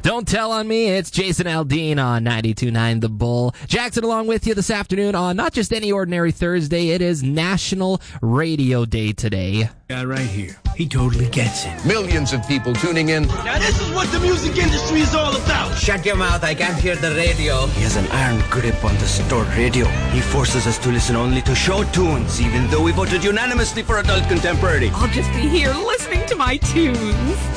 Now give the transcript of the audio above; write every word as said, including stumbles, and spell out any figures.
Don't Tell on Me. It's Jason Aldean on ninety-two point nine The Bull. Jackson along with you this afternoon on not just any ordinary Thursday. It is National Radio Day today. Guy right here. He totally gets it. Millions of people tuning in. Now this is what the music industry is all about. Shut your mouth, I can't hear the radio. He has an iron grip on the stored radio. He forces us to listen only to show tunes, even though we voted unanimously for adult contemporary. I'll just be here listening to my tunes.